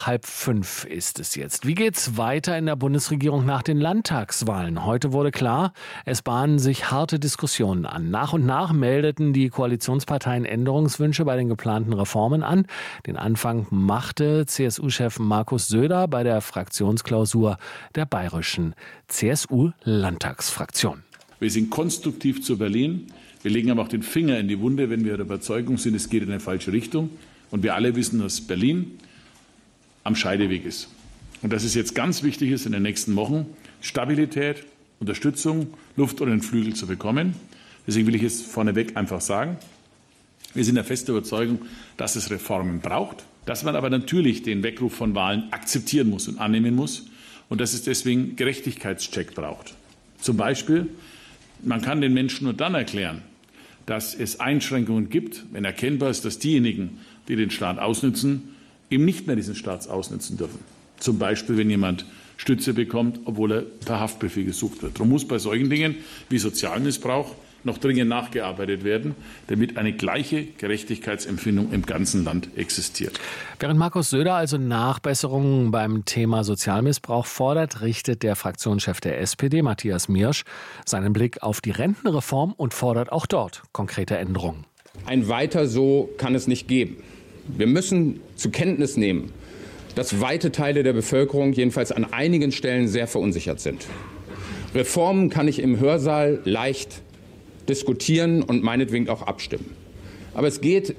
4:30 ist es jetzt. Wie geht's weiter in der Bundesregierung nach den Landtagswahlen? Heute wurde klar, es bahnen sich harte Diskussionen an. Nach und nach meldeten die Koalitionsparteien Änderungswünsche bei den geplanten Reformen an. Den Anfang machte CSU-Chef Markus Söder bei der Fraktionsklausur der bayerischen CSU-Landtagsfraktion. Wir sind konstruktiv zu Berlin. Wir legen aber auch den Finger in die Wunde, wenn wir der Überzeugung sind, es geht in eine falsche Richtung. Und wir alle wissen, dass Berlin am Scheideweg ist. Und dass es jetzt ganz wichtig ist, in den nächsten Wochen Stabilität, Unterstützung, Luft unter den Flügel zu bekommen. Deswegen will ich es vorneweg einfach sagen. Wir sind der festen Überzeugung, dass es Reformen braucht, dass man aber natürlich den Weckruf von Wahlen akzeptieren muss und annehmen muss und dass es deswegen Gerechtigkeitscheck braucht. Zum Beispiel, man kann den Menschen nur dann erklären, dass es Einschränkungen gibt, wenn erkennbar ist, dass diejenigen, die den Staat ausnützen, eben nicht mehr diesen Staat ausnützen dürfen. Zum Beispiel, wenn jemand Stütze bekommt, obwohl er per Haftbefehl gesucht wird. Darum muss bei solchen Dingen wie Sozialmissbrauch noch dringend nachgearbeitet werden, damit eine gleiche Gerechtigkeitsempfindung im ganzen Land existiert. Während Markus Söder also Nachbesserungen beim Thema Sozialmissbrauch fordert, richtet der Fraktionschef der SPD, Matthias Miersch, seinen Blick auf die Rentenreform und fordert auch dort konkrete Änderungen. Ein Weiter so kann es nicht geben. Wir müssen zur Kenntnis nehmen, dass weite Teile der Bevölkerung jedenfalls an einigen Stellen sehr verunsichert sind. Reformen kann ich im Hörsaal leicht diskutieren und meinetwegen auch abstimmen. Aber es geht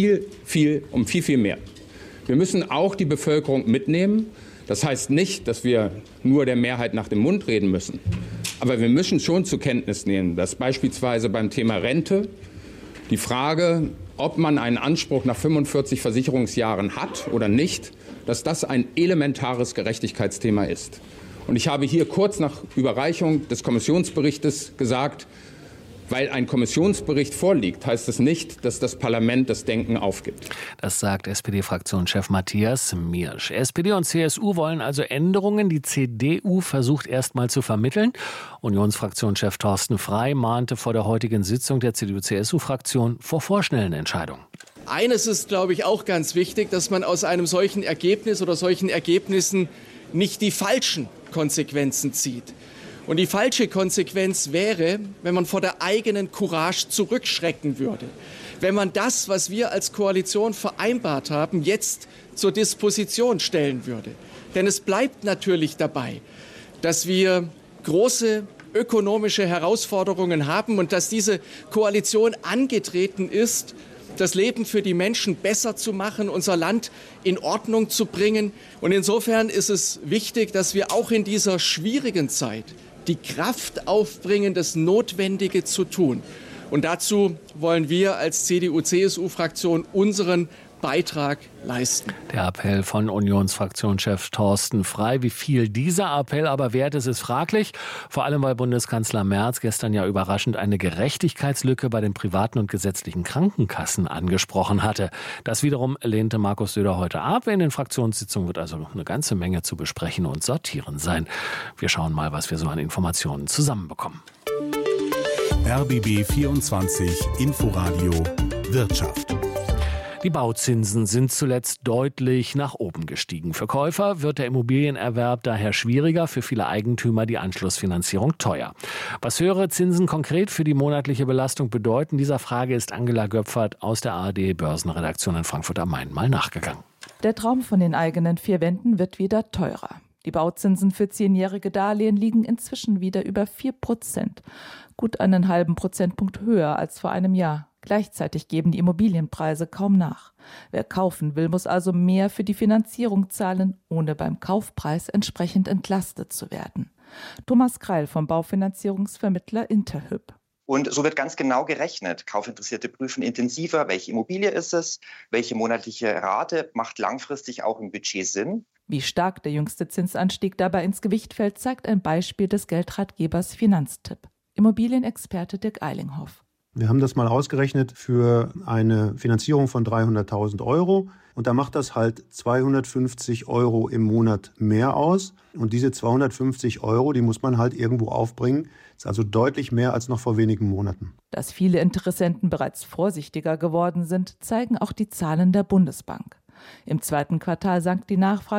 um viel mehr. Wir müssen auch die Bevölkerung mitnehmen. Das heißt nicht, dass wir nur der Mehrheit nach dem Mund reden müssen. Aber wir müssen schon zur Kenntnis nehmen, dass beispielsweise beim Thema Rente die Frage, ob man einen Anspruch nach 45 Versicherungsjahren hat oder nicht, dass das ein elementares Gerechtigkeitsthema ist. Und ich habe hier kurz nach Überreichung des Kommissionsberichtes gesagt, weil ein Kommissionsbericht vorliegt, heißt es nicht, dass das Parlament das Denken aufgibt. Das sagt SPD-Fraktionschef Matthias Miersch. SPD und CSU wollen also Änderungen. Die CDU versucht erst mal zu vermitteln. Unionsfraktionschef Thorsten Frey mahnte vor der heutigen Sitzung der CDU-CSU-Fraktion vor vorschnellen Entscheidungen. Eines ist, glaube ich, auch ganz wichtig, dass man aus einem solchen Ergebnis oder solchen Ergebnissen nicht die falschen Konsequenzen zieht. Und die falsche Konsequenz wäre, wenn man vor der eigenen Courage zurückschrecken würde. Wenn man das, was wir als Koalition vereinbart haben, jetzt zur Disposition stellen würde. Denn es bleibt natürlich dabei, dass wir große ökonomische Herausforderungen haben und dass diese Koalition angetreten ist, das Leben für die Menschen besser zu machen, unser Land in Ordnung zu bringen. Und insofern ist es wichtig, dass wir auch in dieser schwierigen Zeit die Kraft aufbringen, das Notwendige zu tun. Und dazu wollen wir als CDU-CSU-Fraktion unseren Beitrag leisten. Der Appell von Unionsfraktionschef Thorsten Frey. Wie viel dieser Appell aber wert ist, ist fraglich. Vor allem, weil Bundeskanzler Merz gestern ja überraschend eine Gerechtigkeitslücke bei den privaten und gesetzlichen Krankenkassen angesprochen hatte. Das wiederum lehnte Markus Söder heute ab. In den Fraktionssitzungen wird also noch eine ganze Menge zu besprechen und sortieren sein. Wir schauen mal, was wir so an Informationen zusammenbekommen. RBB 24 Inforadio Wirtschaft. Die Bauzinsen sind zuletzt deutlich nach oben gestiegen. Für Käufer wird der Immobilienerwerb daher schwieriger, für viele Eigentümer die Anschlussfinanzierung teuer. Was höhere Zinsen konkret für die monatliche Belastung bedeuten, dieser Frage ist Angela Göpfert aus der ARD-Börsenredaktion in Frankfurt am Main mal nachgegangen. Der Traum von den eigenen vier Wänden wird wieder teurer. Die Bauzinsen für 10-jährige Darlehen liegen inzwischen wieder über 4%, gut einen halben Prozentpunkt höher als vor einem Jahr. Gleichzeitig geben die Immobilienpreise kaum nach. Wer kaufen will, muss also mehr für die Finanzierung zahlen, ohne beim Kaufpreis entsprechend entlastet zu werden. Thomas Kreil vom Baufinanzierungsvermittler Interhyp. Und so wird ganz genau gerechnet. Kaufinteressierte prüfen intensiver, welche Immobilie ist es, welche monatliche Rate macht langfristig auch im Budget Sinn. Wie stark der jüngste Zinsanstieg dabei ins Gewicht fällt, zeigt ein Beispiel des Geldratgebers Finanztipp. Immobilienexperte Dirk Eilinghoff. Wir haben das mal ausgerechnet für eine Finanzierung von 300.000 € und da macht das halt 250 € im Monat mehr aus. Und diese 250 €, die muss man halt irgendwo aufbringen. Das ist also deutlich mehr als noch vor wenigen Monaten. Dass viele Interessenten bereits vorsichtiger geworden sind, zeigen auch die Zahlen der Bundesbank. Im zweiten Quartal sank die Nachfrage